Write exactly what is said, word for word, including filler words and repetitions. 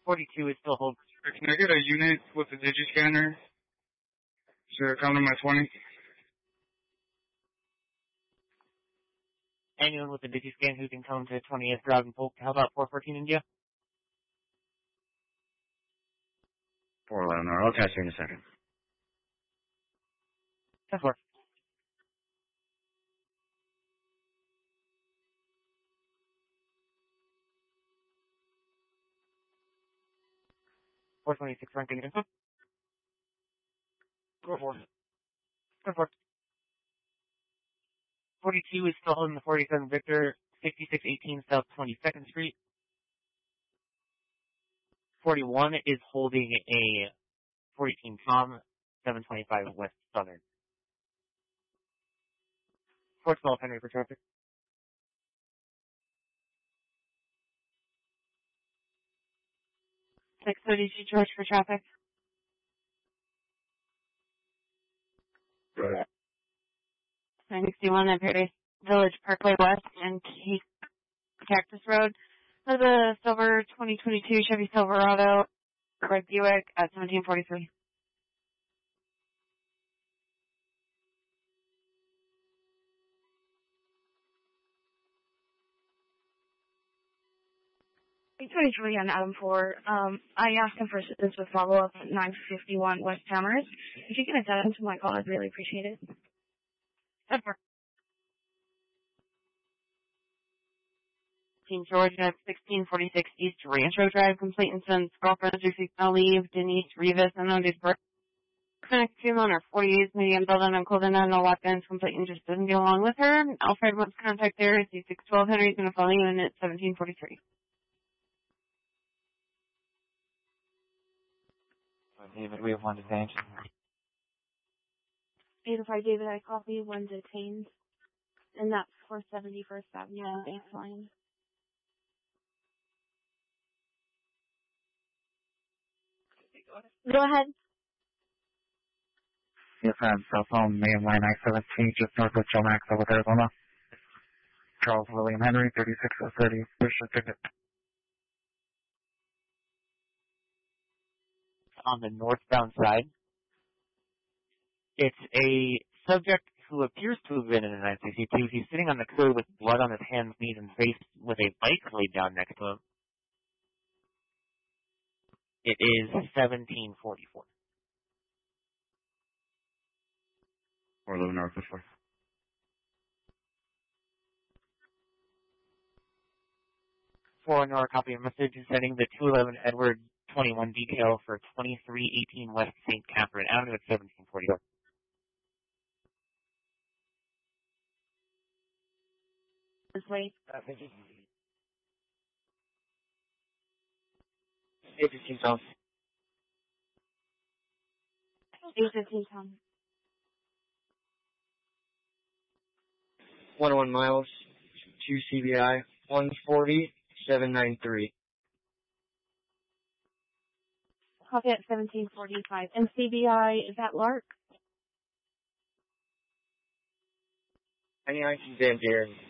forty-two is still hold. Can I get a unit with a digiscanner? Should it come to my twenty? Anyone with a digiscan who can come to twentieth Drive and Polk. How about four fourteen India? four eleven R. I'll catch you in a second. That's four. four twenty-six ranking info. Go for it. Go for it. forty-two is still holding the forty-seven Victor, sixty-six eighteen South twenty-second Street. forty-one is holding a fourteen Tom, seven twenty-five West Southern. four twelve Henry for traffic. six thirty-two George for traffic. Right. nine sixty-one at Paradise Village Parkway West and Cactus Road. There's a silver twenty twenty-two Chevy Silverado, Red Buick at seventeen forty-three. twenty-three on Adam four. Um, I asked him for assistance with follow-up at nine fifty-one West Hammers. If you can attend to my call, I'd really appreciate it. Over. Team Georgia at sixteen forty-six East Rancho Drive, complete and since girlfriends received no leave. Denise Rivas, unknown date of birth. Clinic female or forties, medium build and cold and no weapons, complete and just doesn't get along with her. Alfred wants contact there. C six twelve Henry's going to follow you in at seventeen forty-three. David, we have one detained. eight oh five David, I copy, one detained. And that's for seventy-first Avenue, baseline. Go ahead. Yes, I have cell phone, main line I seventeen, just north of Joe Max over Arizona. Charles William Henry, thirty-six oh thirty, Bishop ticket. On the northbound side, it's a subject who appears to have been in an N C C two. He's sitting on the curb with blood on his hands, knees, and face with a bike laid down next to him. It is seventeen forty-four. four eleven North before. For another copy of message is sending the two eleven Edward twenty-one detail for twenty-three eighteen West Saint Catherine Avenue at seventeen forty-four. This way. eight fifteen South. eight fifteen Tom. one oh one miles to C B I, one forty, seven ninety-three. Copy at seventeen forty-five. And C B I, is that Lark? Any I can stand here and